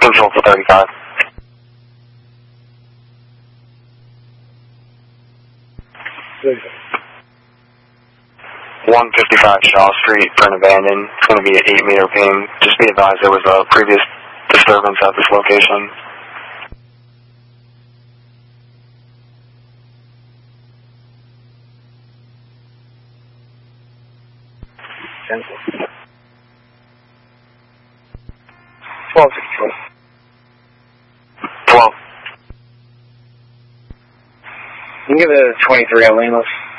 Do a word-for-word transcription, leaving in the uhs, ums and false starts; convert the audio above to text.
Control for thirty-five. one fifty-five Shaw Street, Brent Abandon. It's going to be an eight meter ping. Just be advised there was a previous disturbance at this location. twelve sixty-four. twelve. You can give it a twenty-three on Lemus.